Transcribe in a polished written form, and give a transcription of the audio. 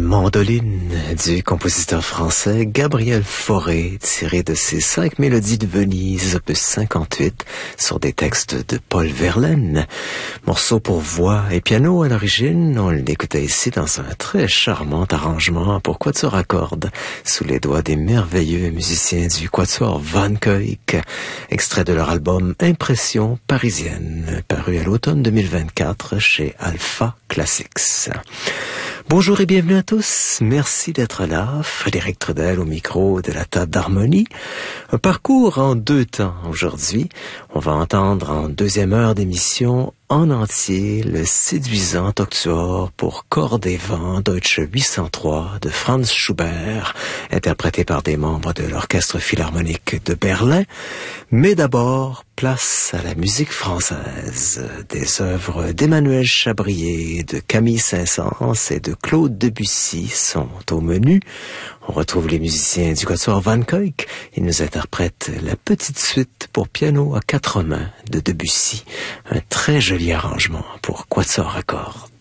Mandoline du compositeur français Gabriel Fauré, tiré de ses 5 mélodies de Venise, opus 58, sur des textes de Paul Verlaine. Morceau pour voix et piano à l'origine, on l'écoutait ici dans un très charmant arrangement pour quatuor à cordes, sous les doigts des merveilleux musiciens du quatuor Van Cuyck, extrait de leur album Impression parisienne, paru à l'automne 2024 chez Alpha Classics. Bonjour et bienvenue à tous. Merci d'être là. Frédéric Trudel au micro de la table d'harmonie. Un parcours en 2 temps aujourd'hui. On va entendre en deuxième heure d'émission en entier le séduisant octuor pour cordes et vent Deutsche 803 de Franz Schubert, interprété par des membres de l'Orchestre Philharmonique de Berlin. Mais d'abord, place à la musique française. Des œuvres d'Emmanuel Chabrier, de Camille Saint-Saëns et de Claude Debussy sont au menu. On retrouve les musiciens du quatuor Van Cuyck. Ils nous interprètent la petite suite pour piano à 4 mains de Debussy. Un très joli arrangement pour quatuor à cordes.